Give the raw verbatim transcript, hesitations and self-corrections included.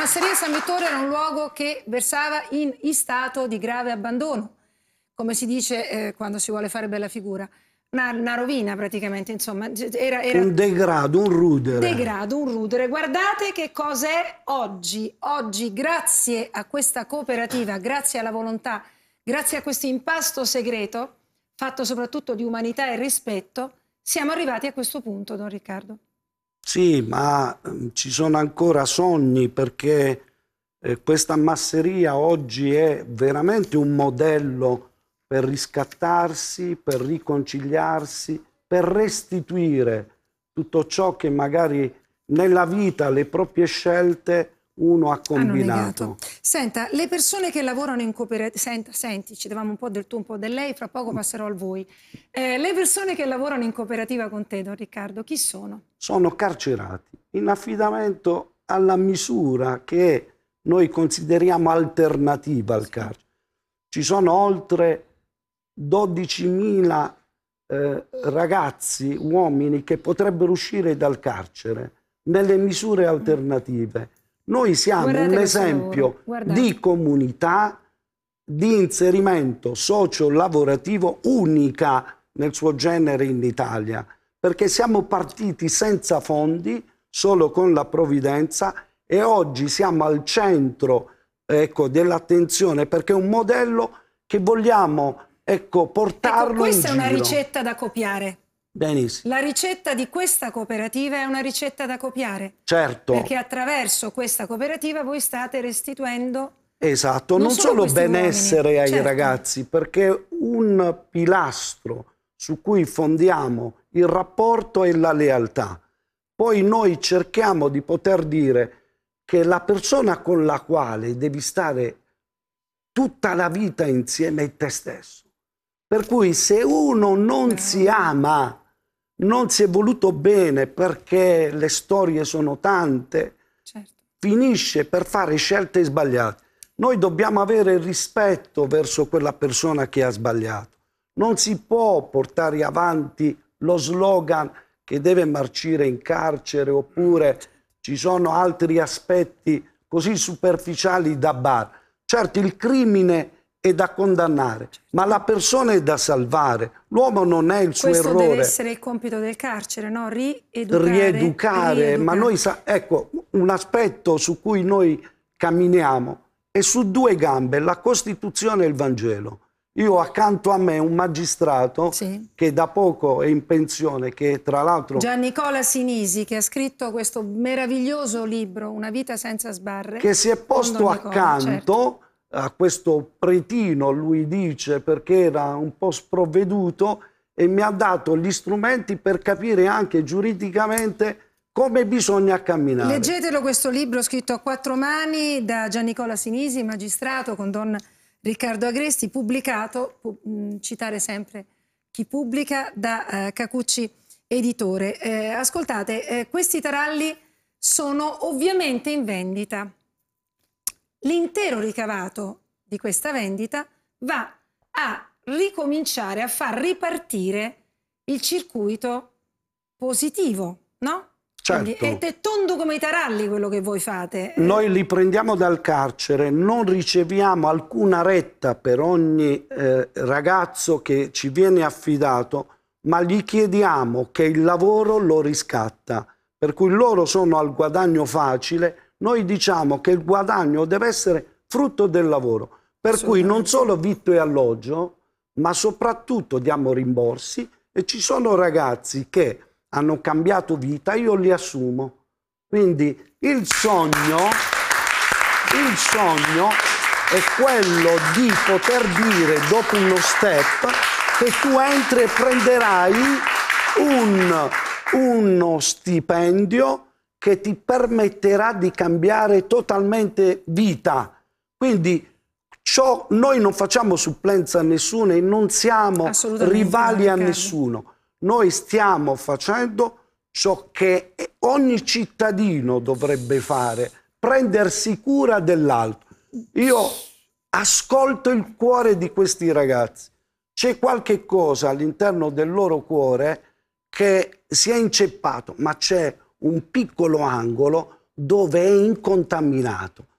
masseria San Vittore era un luogo che versava in, in stato di grave abbandono, come si dice eh, quando si vuole fare bella figura. Una, una rovina praticamente, insomma. Era, era un degrado, un rudere. Degrado, un rudere. Guardate che cosa è oggi. Oggi, grazie a questa cooperativa, grazie alla volontà, grazie a questo impasto segreto, fatto soprattutto di umanità e rispetto, siamo arrivati a questo punto, Don Riccardo. Sì, ma um, ci sono ancora sogni, perché eh, questa masseria oggi è veramente un modello per riscattarsi, per riconciliarsi, per restituire tutto ciò che magari nella vita, le proprie scelte, uno ha combinato. Senta, le persone che lavorano in cooperativa, senta, senti, ci davamo un po' del tu, un po' del lei, fra poco passerò al voi. Eh, le persone che lavorano in cooperativa con te, Don Riccardo, chi sono? Sono carcerati, in affidamento alla misura che noi consideriamo alternativa al carcere. Ci sono oltre dodicimila eh, ragazzi, uomini, che potrebbero uscire dal carcere nelle misure alternative. Noi siamo Guardate un esempio Guardate. di comunità, di inserimento socio-lavorativo unica nel suo genere in Italia, perché siamo partiti senza fondi, solo con la provvidenza, e oggi siamo al centro, ecco, dell'attenzione, perché è un modello che vogliamo, ecco, portarlo ecco, questa in è una giro. ricetta da copiare. Benissimo. La ricetta di questa cooperativa è una ricetta da copiare. Certo. Perché attraverso questa cooperativa voi state restituendo... Esatto, non, non solo, solo benessere uomini. ai certo. ragazzi, perché un pilastro su cui fondiamo il rapporto è la lealtà. Poi noi cerchiamo di poter dire che la persona con la quale devi stare tutta la vita insieme è te stesso. Per cui se uno non no. si ama, non si è voluto bene, perché le storie sono tante, certo. finisce per fare scelte sbagliate. Noi dobbiamo avere rispetto verso quella persona che ha sbagliato. Non si può portare avanti lo slogan che deve marcire in carcere, oppure ci sono altri aspetti così superficiali da bar. Certo, il crimine è da condannare, ma la persona è da salvare. L'uomo non è il suo Questo errore. Questo deve essere il compito del carcere, no? Rieducare. Rieducare, rieducare. ma noi sa ecco, un aspetto su cui noi camminiamo è su due gambe, la Costituzione e il Vangelo. Io ho accanto a me un magistrato sì. che da poco è in pensione, che tra l'altro... Giannicola Sinisi, che ha scritto questo meraviglioso libro, Una vita senza sbarre. Che si è posto accanto... Certo. a questo pretino, lui dice, perché era un po' sprovveduto, e mi ha dato gli strumenti per capire anche giuridicamente come bisogna camminare. Leggetelo questo libro scritto a quattro mani da Giannicola Sinisi, magistrato, con Don Riccardo Agresti, pubblicato, pu citare sempre chi pubblica, da eh, Cacucci Editore. Eh, ascoltate, eh, questi taralli sono ovviamente in vendita. L'intero ricavato di questa vendita va a ricominciare a far ripartire il circuito positivo, no? Certo. Quindi è tondo come i taralli quello che voi fate. Noi li prendiamo dal carcere, non riceviamo alcuna retta per ogni eh, ragazzo che ci viene affidato, ma gli chiediamo che il lavoro lo riscatta, per cui loro sono al guadagno facile. Noi diciamo che il guadagno deve essere frutto del lavoro, per cui non solo vitto e alloggio, ma soprattutto diamo rimborsi, e ci sono ragazzi che hanno cambiato vita, io li assumo. Quindi il sogno, il sogno è quello di poter dire, dopo uno step, che tu entri e prenderai un, uno stipendio che ti permetterà di cambiare totalmente vita. Quindi ciò, noi non facciamo supplenza a nessuno e non siamo rivali a nessuno. Noi stiamo facendo ciò che ogni cittadino dovrebbe fare, prendersi cura dell'altro. Io ascolto il cuore di questi ragazzi. C'è qualche cosa all'interno del loro cuore che si è inceppato, ma c'è un piccolo angolo dove è incontaminato.